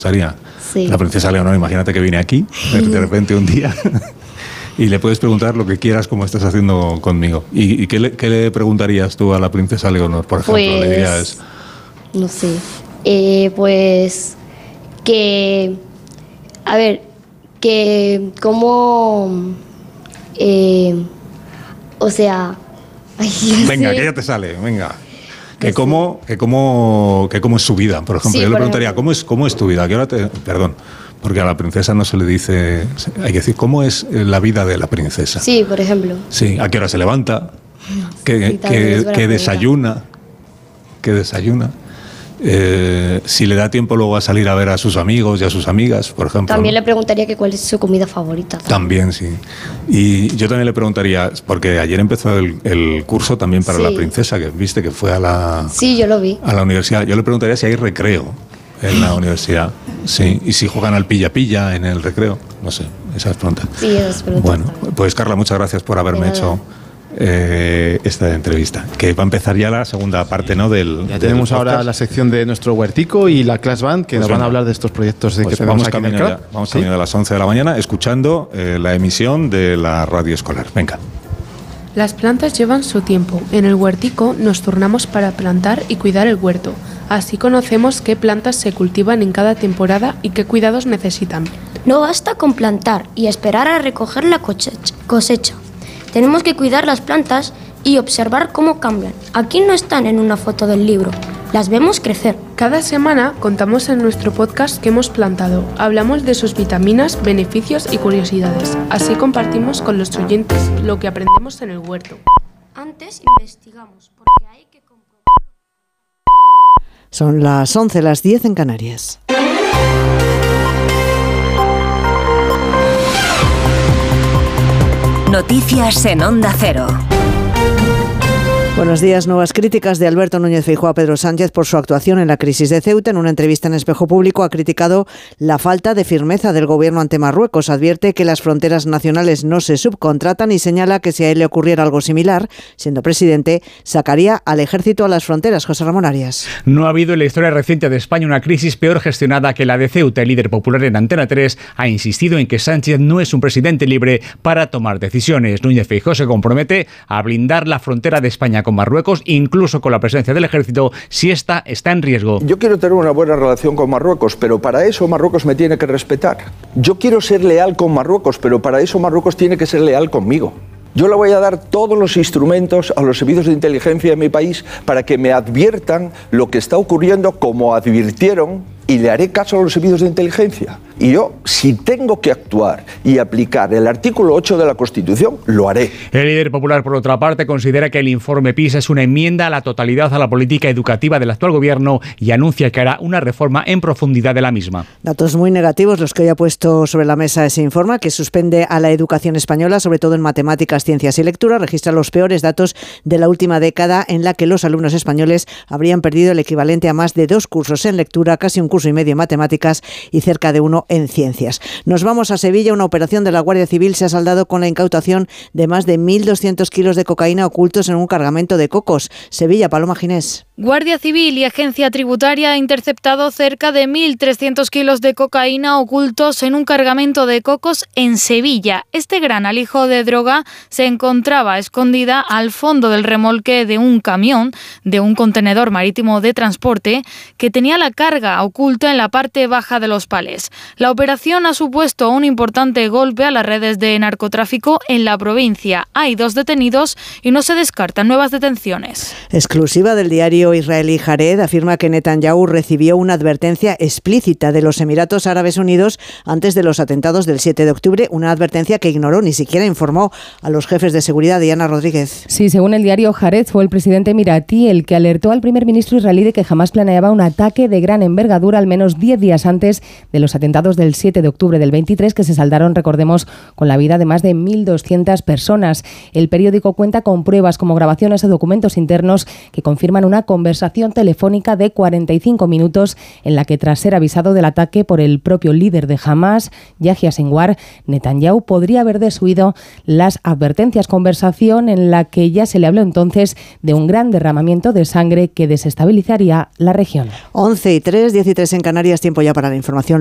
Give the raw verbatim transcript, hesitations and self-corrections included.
gustaría. Sí. La princesa Leonor, imagínate que viene aquí de repente un día y le puedes preguntar lo que quieras como estás haciendo conmigo. ¿Y, y qué, le, qué le preguntarías tú a la princesa Leonor, por ejemplo? Pues, le dirías... no sé, eh, pues que, a ver, que cómo, eh, o sea... Ay, venga, sé. que ya te sale, venga. Que cómo, que cómo, que cómo es su vida, por ejemplo. Sí, Yo le por preguntaría, ejemplo. ¿cómo es, cómo es tu vida? ¿Qué hora te, perdón, porque a la princesa no se le dice... Hay que decir, ¿cómo es la vida de la princesa? Sí, por ejemplo. Sí, ¿a qué hora se levanta? ¿Qué, Sí, también es qué, buena qué pregunta. desayuna? ¿Qué desayuna? Eh, si le da tiempo luego a salir a ver a sus amigos y a sus amigas, por ejemplo. También ¿no? le preguntaría que cuál es su comida favorita. También, sí. Y yo también le preguntaría, porque ayer empezó el, el curso también para Sí. la princesa, que viste que fue a la, Sí, yo lo vi. a la universidad. Yo le preguntaría si hay recreo en la universidad. Sí, y si juegan al pilla-pilla en el recreo. No sé, esas preguntas. Sí, esas preguntas Bueno, también. pues Carla, muchas gracias por haberme De nada. hecho eh, esta entrevista. Que va a empezar ya la segunda parte, ¿no? Del, Ya del tenemos ahora podcast. la sección de nuestro huertico y la Class Band, que Pues nos van venga. a hablar de estos proyectos de Pues que tenemos vamos aquí en el camino, C R A P. ya, vamos ¿Sí? camino de las once de la mañana escuchando eh, la emisión de la radio escolar. Venga. Las plantas llevan su tiempo. En el huertico nos turnamos para plantar y cuidar el huerto. Así conocemos qué plantas se cultivan en cada temporada y qué cuidados necesitan. No basta con plantar y esperar a recoger la cosecha. cosecha. Tenemos que cuidar las plantas y observar cómo cambian. Aquí no están en una foto del libro, las vemos crecer. Cada semana contamos en nuestro podcast que hemos plantado. Hablamos de sus vitaminas, beneficios y curiosidades. Así compartimos con los oyentes lo que aprendemos en el huerto. Antes investigamos, porque hay que comprobar. Son las once, las diez en Canarias. Noticias en Onda Cero. Buenos días. Nuevas críticas de Alberto Núñez Feijóo a Pedro Sánchez por su actuación en la crisis de Ceuta. En una entrevista en Espejo Público ha criticado la falta de firmeza del gobierno ante Marruecos. Advierte que las fronteras nacionales no se subcontratan y señala que si a él le ocurriera algo similar, siendo presidente, sacaría al ejército a las fronteras. José Ramón Arias. No ha habido en la historia reciente de España una crisis peor gestionada que la de Ceuta. El líder popular en Antena tres ha insistido en que Sánchez no es un presidente libre para tomar decisiones. Núñez Feijóo se compromete a blindar la frontera de España con Marruecos, incluso con la presencia del ejército, si ésta está en riesgo. Yo quiero tener una buena relación con Marruecos, pero para eso Marruecos me tiene que respetar. Yo quiero ser leal con Marruecos, pero para eso Marruecos tiene que ser leal conmigo. Yo le voy a dar todos los instrumentos a los servicios de inteligencia de mi país para que me adviertan lo que está ocurriendo como advirtieron, y le haré caso a los servicios de inteligencia. Y yo, si tengo que actuar y aplicar el artículo ocho de la Constitución, lo haré. El líder popular, por otra parte, considera que el informe PISA es una enmienda a la totalidad a la política educativa del actual gobierno y anuncia que hará una reforma en profundidad de la misma. Datos muy negativos los que hoy ha puesto sobre la mesa ese informe, que suspende a la educación española, sobre todo en matemáticas, ciencias y lectura. Registra los peores datos de la última década, en la que los alumnos españoles habrían perdido el equivalente a más de dos cursos en lectura, casi un curso y medio en matemáticas y cerca de uno en ciencias. Nos vamos a Sevilla. Una operación de la Guardia Civil se ha saldado con la incautación de más de mil doscientos kilos de cocaína ocultos en un cargamento de cocos. Sevilla, Paloma Ginés. Guardia Civil y Agencia Tributaria ha interceptado cerca de mil trescientos kilos de cocaína ocultos en un cargamento de cocos en Sevilla. Este gran alijo de droga se encontraba escondida al fondo del remolque de un camión, de un contenedor marítimo de transporte, que tenía la carga oculta en la parte baja de los palés. La operación ha supuesto un importante golpe a las redes de narcotráfico en la provincia. Hay dos detenidos y no se descartan nuevas detenciones. Exclusiva del diario israelí Haaretz, afirma que Netanyahu recibió una advertencia explícita de los Emiratos Árabes Unidos antes de los atentados del siete de octubre, una advertencia que ignoró, ni siquiera informó a los jefes de seguridad. Diana Rodríguez. Sí, según el diario Haaretz, fue el presidente emiratí el que alertó al primer ministro israelí de que jamás planeaba un ataque de gran envergadura al menos diez días antes de los atentados atentados del siete de octubre del veintitrés, que se saldaron, recordemos, con la vida de más de mil doscientas personas. El periódico cuenta con pruebas como grabaciones o documentos internos que confirman una conversación telefónica de cuarenta y cinco minutos en la que, tras ser avisado del ataque por el propio líder de Hamás, Yahya Sinwar, Netanyahu podría haber desoído las advertencias, conversación en la que ya se le habló entonces de un gran derramamiento de sangre que desestabilizaría la región. once y tres, diez y tres en Canarias, tiempo ya para la información